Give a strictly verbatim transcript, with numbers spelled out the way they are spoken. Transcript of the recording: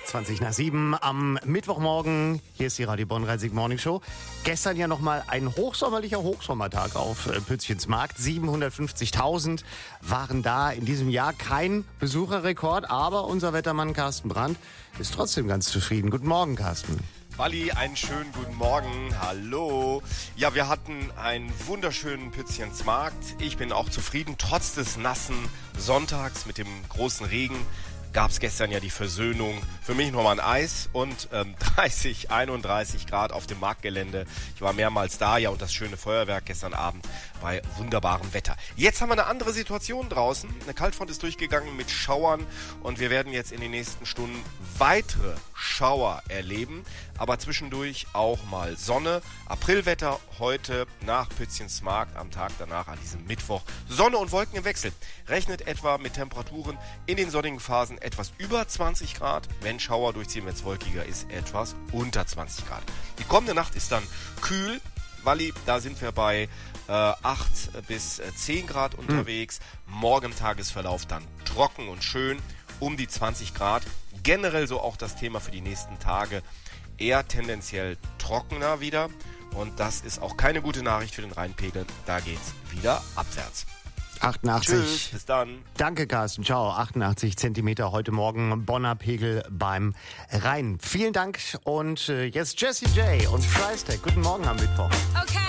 zwanzig nach sieben am Mittwochmorgen. Hier ist die Radio Bonn Rhein-Sieg Morning Show. Gestern ja nochmal ein hochsommerlicher Hochsommertag auf Pützchensmarkt. siebenhundertfünfzigtausend waren da. In diesem Jahr kein Besucherrekord, aber unser Wettermann Carsten Brandt ist trotzdem ganz zufrieden. Guten Morgen, Carsten. Walli, einen schönen guten Morgen. Hallo. Ja, wir hatten einen wunderschönen Pützchensmarkt. Ich bin auch zufrieden. Trotz des nassen Sonntags mit dem großen Regen gab es gestern ja die Versöhnung. Für mich nochmal ein Eis und ähm, dreißig, einunddreißig Grad auf dem Marktgelände. Ich war mehrmals da, ja, und das schöne Feuerwerk gestern Abend bei wunderbarem Wetter. Jetzt haben wir eine andere Situation draußen. Eine Kaltfront ist durchgegangen mit Schauern und wir werden jetzt in den nächsten Stunden weitere Schauer erleben, aber zwischendurch auch mal Sonne. Aprilwetter heute nach Pützchensmarkt, am Tag danach an diesem Mittwoch. Sonne und Wolken im Wechsel. Rechnet etwa mit Temperaturen in den sonnigen Phasen etwas über zwanzig Grad. Wenn Schauer durchziehen, wenn es wolkiger ist, etwas unter zwanzig Grad. Die kommende Nacht ist dann kühl. Walli, da sind wir bei äh, acht bis zehn Grad unterwegs. Mhm. Morgen im Tagesverlauf dann trocken und schön, um die zwanzig Grad. Generell so auch das Thema für die nächsten Tage. Eher tendenziell trockener wieder. Und das ist auch keine gute Nachricht für den Rheinpegel. Da geht's wieder abwärts. achtundachtzig. Tschüss, bis dann. Danke, Carsten. Ciao. achtundachtzig Zentimeter heute Morgen. Bonner Pegel beim Rhein. Vielen Dank. Und äh, jetzt Jessie J und Freistag. Guten Morgen am Mittwoch. Okay.